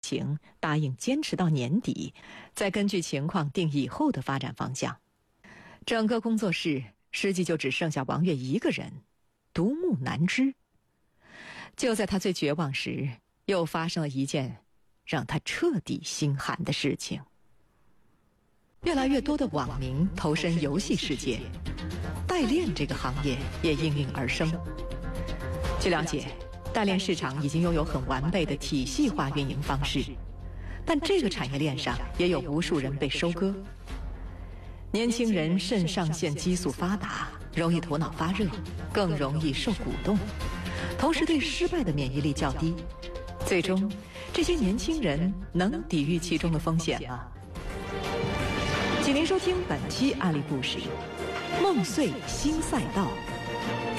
情，答应坚持到年底，再根据情况定以后的发展方向。整个工作室实际就只剩下王月一个人，独木难支。就在他最绝望时，又发生了一件让他彻底心寒的事情。越来越多的网民投身游戏世界，代练这个行业也应运而生。据了解，代练市场已经拥有很完备的体系化运营方式，但这个产业链上也有无数人被收割。年轻人肾上腺激素发达，容易头脑发热，更容易受鼓动，同时对失败的免疫力较低。最终，这些年轻人能抵御其中的风险吗？请您收听本期案例故事：梦碎新赛道。